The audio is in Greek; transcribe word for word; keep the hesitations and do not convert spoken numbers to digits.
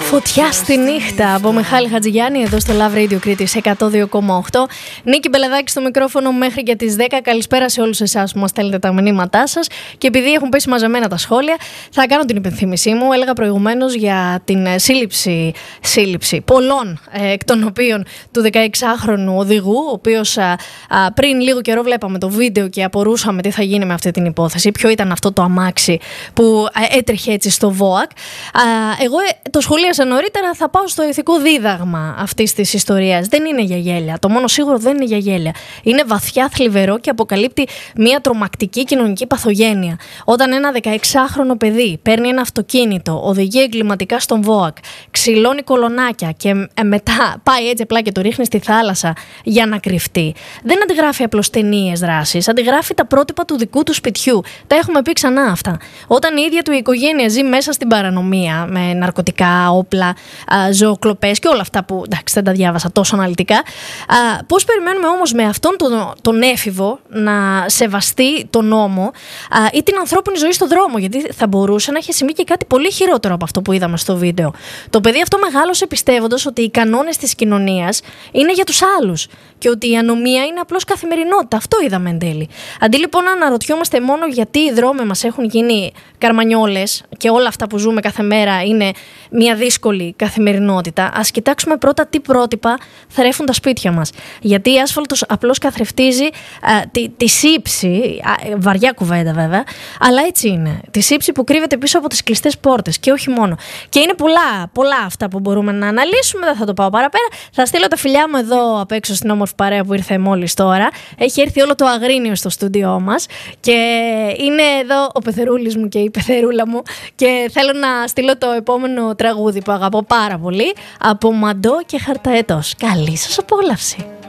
Φωτιά στη νύχτα από Μιχάλη Χατζηγιάννη εδώ στο Love Radio Κρήτης εκατό δύο κόμμα οκτώ. Νίκη Μπελεδάκη στο μικρόφωνο μέχρι και τις δέκα. Καλησπέρα σε όλους εσάς που μας στέλνετε τα μηνύματά σας. Και επειδή έχουν πέσει μαζεμένα τα σχόλια, θα κάνω την υπενθύμησή μου. Έλεγα προηγουμένως για την σύλληψη, σύλληψη πολλών, ε, εκ των οποίων του δεκαεξάχρονου οδηγού, ο οποίος α, α, πριν λίγο καιρό βλέπαμε το βίντεο και απορούσαμε τι θα γίνει με αυτή την υπόθεση. Ποιο ήταν αυτό το αμάξι που α, έτρεχε έτσι στο ΒΟΑΚ. Α, εγώ το σχολίασα νωρίτερα, θα πάω στο ηθικό δίδαγμα αυτής της ιστορίας. Δεν είναι για γέλια. Το μόνο σίγουρο δεν είναι για γέλια. Είναι βαθιά θλιβερό και αποκαλύπτει μια τρομακτική κοινωνική παθογένεια. Όταν ένα δεκαεξάχρονο παιδί παίρνει ένα αυτοκίνητο, οδηγεί εγκληματικά στον ΒΟΑΚ, ξυλώνει κολονάκια και μετά πάει έτσι απλά και το ρίχνει στη θάλασσα για να κρυφτεί, δεν αντιγράφει απλώς ταινίες δράσης, αντιγράφει τα πρότυπα του δικού του σπιτιού. Τα έχουμε πει ξανά αυτά. Όταν η ίδια του η οικογένεια ζει μέσα στην παρανομία, με ναρκωτικά, όπλα, ζωοκλοπές και όλα αυτά που εντάξει, δεν τα διάβασα τόσο αναλυτικά. Πώς περιμένουμε όμως με αυτόν τον, τον έφηβο να σεβαστεί τον νόμο α, ή την ανθρώπινη ζωή στον δρόμο? Γιατί θα μπορούσε να έχει συμβεί και κάτι πολύ χειρότερο από αυτό που είδαμε στο βίντεο. Το παιδί αυτό μεγάλωσε πιστεύοντας ότι οι κανόνες της κοινωνίας είναι για τους άλλους και ότι η ανομία είναι απλώς καθημερινότητα. Αυτό είδαμε εν τέλει. Αντί λοιπόν να αναρωτιόμαστε μόνο γιατί οι δρόμοι μας έχουν γίνει καρμανιόλες και όλα αυτά που ζούμε κάθε μέρα είναι μια δύσκολη καθημερινότητα, ας κοιτάξουμε πρώτα τι πρότυπα θρέφουν τα σπίτια μας. Γιατί η άσφαλτος απλώς καθρεφτίζει α, τη, τη σύψη, α, βαριά κουβέντα βέβαια, αλλά έτσι είναι. Τη σύψη που κρύβεται πίσω από τις κλειστές πόρτες και όχι μόνο. Και είναι πολλά, πολλά αυτά που μπορούμε να αναλύσουμε, δεν θα το πάω παραπέρα. Θα στείλω τα φιλιά μου εδώ απ' έξω στην όμορφη παρέα που ήρθε μόλις τώρα. Έχει έρθει όλο το αγρίνιο στο στούντιό μας και είναι εδώ ο πεθερούλης μου και η πεθερούλα μου και θέλω να στείλω το επόμενο τραγούδι που αγαπώ πάρα πολύ από Μαντό και Χαρταέτος. Καλή σας απόλαυση.